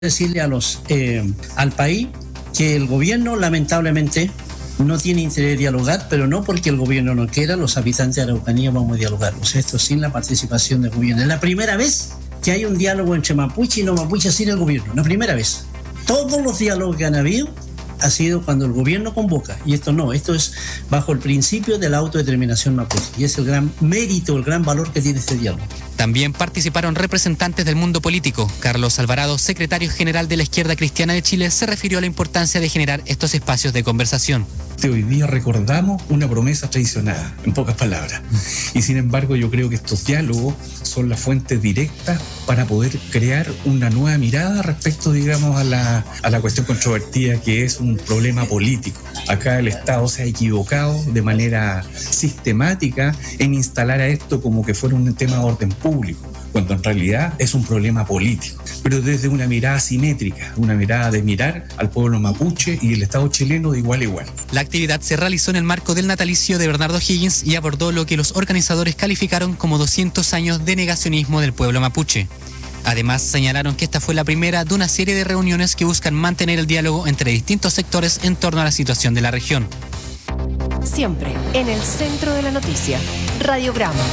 decirle al país que el gobierno lamentablemente no tiene interés de dialogar, pero no porque el gobierno no quiera, los habitantes de Araucanía vamos a dialogar. O sea, esto sin la participación del gobierno. Es la primera vez que hay un diálogo entre mapuche y no mapuche sin el gobierno. La primera vez. Todos los diálogos que han habido ha sido cuando el gobierno convoca. Y esto no, esto es bajo el principio de la autodeterminación mapuche. Y es el gran mérito, el gran valor que tiene este diálogo. También participaron representantes del mundo político. Carlos Alvarado, secretario general de la Izquierda Cristiana de Chile, se refirió a la importancia de generar estos espacios de conversación. Hoy día recordamos una promesa traicionada, en pocas palabras. Y sin embargo yo creo que estos diálogos son la fuente directa para poder crear una nueva mirada respecto, digamos, a la cuestión controvertida que es un problema político. Acá el Estado se ha equivocado de manera sistemática en instalar a esto como que fuera un tema de orden público, cuando en realidad es un problema político, pero desde una mirada simétrica, una mirada de mirar al pueblo mapuche y el Estado chileno de igual a igual. La actividad se realizó en el marco del natalicio de Bernardo Higgins y abordó lo que los organizadores calificaron como 200 años de negacionismo del pueblo mapuche. Además, señalaron que esta fue la primera de una serie de reuniones que buscan mantener el diálogo entre distintos sectores en torno a la situación de la región. Siempre en el centro de la noticia, Radiograma.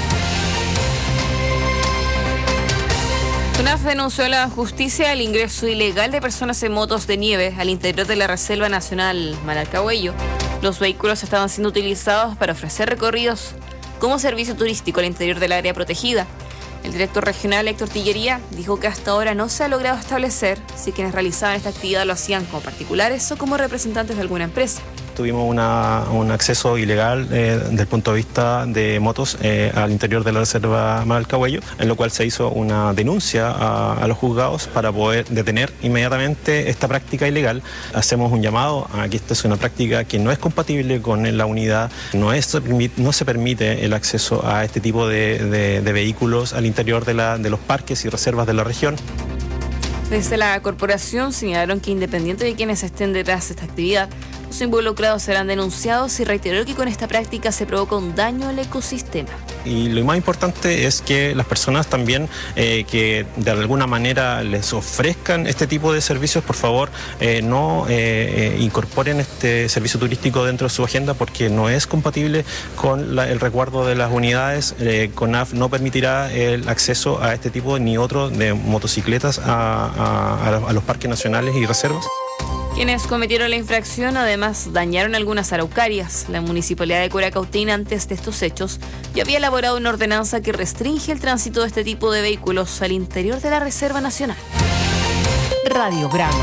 CONAF denunció a la justicia el ingreso ilegal de personas en motos de nieve al interior de la Reserva Nacional Maralcahuello. Los vehículos estaban siendo utilizados para ofrecer recorridos como servicio turístico al interior del área protegida. El director regional Héctor Tillería dijo que hasta ahora no se ha logrado establecer si quienes realizaban esta actividad lo hacían como particulares o como representantes de alguna empresa. Tuvimos un acceso ilegal desde el punto de vista de motos al interior de la Reserva Maralcahuello, en lo cual se hizo una denuncia a los juzgados para poder detener inmediatamente esta práctica ilegal. Hacemos un llamado a que esta es una práctica que no es compatible con la unidad, no se permite el acceso a este tipo de vehículos al interior de los parques y reservas de la región. Desde la corporación señalaron que independiente de quienes estén detrás de esta actividad, los involucrados serán denunciados y reiteró que con esta práctica se provoca un daño al ecosistema. Y lo más importante es que las personas también que de alguna manera les ofrezcan este tipo de servicios, por favor, no incorporen este servicio turístico dentro de su agenda porque no es compatible con el resguardo de las unidades. CONAF no permitirá el acceso a este tipo ni otro de motocicletas a los parques nacionales y reservas. Quienes cometieron la infracción además dañaron algunas araucarias. La municipalidad de Curacautín antes de estos hechos ya había elaborado una ordenanza que restringe el tránsito de este tipo de vehículos al interior de la Reserva Nacional. Radiograma.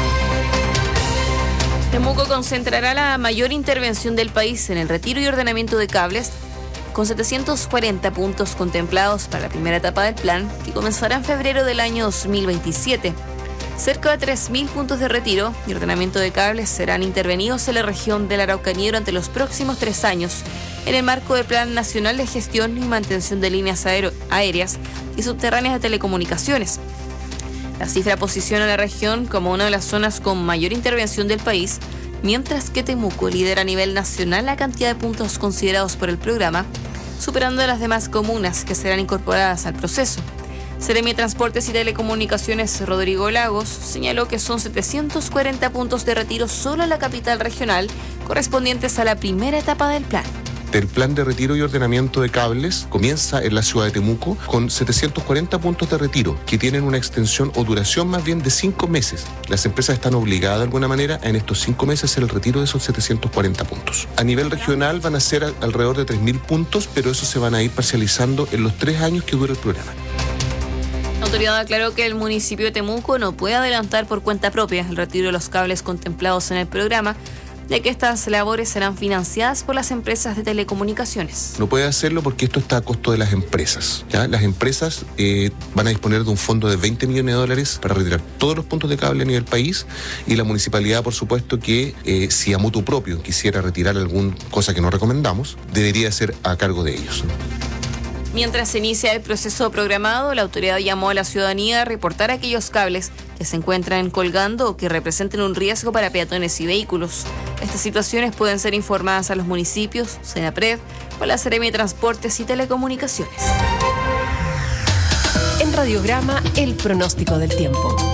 Temuco concentrará la mayor intervención del país en el retiro y ordenamiento de cables, con 740 puntos contemplados para la primera etapa del plan, que comenzará en febrero del año 2027. Cerca de 3.000 puntos de retiro y ordenamiento de cables serán intervenidos en la región de la Araucanía durante los próximos 3 años, en el marco del Plan Nacional de Gestión y Mantención de Líneas Aéreas y Subterráneas de Telecomunicaciones. La cifra posiciona a la región como una de las zonas con mayor intervención del país, mientras que Temuco lidera a nivel nacional la cantidad de puntos considerados por el programa, superando a las demás comunas que serán incorporadas al proceso. Seremi de Transportes y Telecomunicaciones Rodrigo Lagos señaló que son 740 puntos de retiro solo en la capital regional, correspondientes a la primera etapa del plan. El plan de retiro y ordenamiento de cables comienza en la ciudad de Temuco con 740 puntos de retiro que tienen una extensión o duración más bien de 5 meses. Las empresas están obligadas de alguna manera en estos 5 meses a hacer el retiro de esos 740 puntos. A nivel regional van a ser alrededor de 3.000 puntos, pero eso se van a ir parcializando en los 3 años que dura el programa. La autoridad aclaró que el municipio de Temuco no puede adelantar por cuenta propia el retiro de los cables contemplados en el programa, ya que estas labores serán financiadas por las empresas de telecomunicaciones. No puede hacerlo porque esto está a costo de las empresas, ¿ya? Las empresas van a disponer de un fondo de $20 millones para retirar todos los puntos de cable a nivel país, y la municipalidad, por supuesto, que si a mutuo propio quisiera retirar alguna cosa que no recomendamos, debería ser a cargo de ellos. Mientras se inicia el proceso programado, la autoridad llamó a la ciudadanía a reportar aquellos cables que se encuentran colgando o que representen un riesgo para peatones y vehículos. Estas situaciones pueden ser informadas a los municipios, Senapred o la Seremi de Transportes y Telecomunicaciones. En Radiograma, el pronóstico del tiempo.